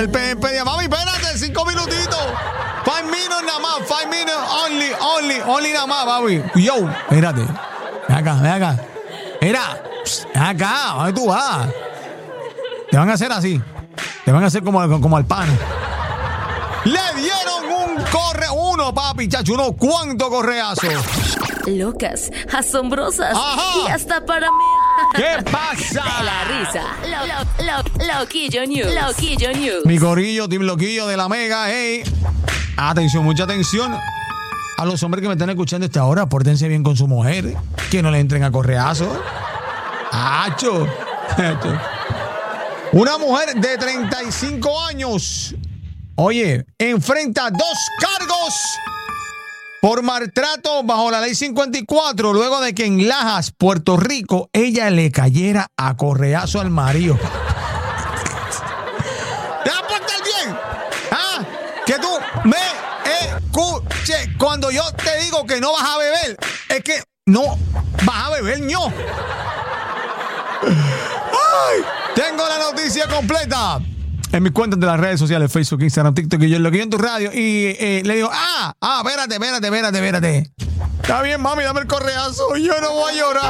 Mami, espérate, 5 minutitos. 5 minutes nada más. 5 minutes only nada más, mami. Yo, espérate. Ven acá. Mira, ven acá, ¿dónde tú vas? Te van a hacer así. Te van a hacer como al pan. Le dieron uno, papi, chacho, uno cuánto correazo. Locas, asombrosas. Ajá. Y hasta para mí. ¿Qué pasa? De la risa. Loquillo News. Mi corillo, Team Loquillo de la Mega, hey. Atención, mucha atención. A los hombres que me están escuchando a esta hora, pórtense bien con su mujer. Que no le entren a correazo. ¡Acho! Una mujer de 35 años, oye, enfrenta 2 cargos por maltrato bajo la ley 54, luego de que en Lajas, Puerto Rico, ella le cayera a correazo al marido. ¿Te vas a portar bien? ¿Ah? Que tú me escuches. Cuando yo te digo que no vas a beber, es que no vas a beber, ño. ¡Ay! Tengo la noticia completa en mis cuentas de las redes sociales, Facebook, Instagram, TikTok y yo en Loquillo en tu radio. Y le digo, espérate. Está bien, mami, dame el correazo. Yo no voy a llorar.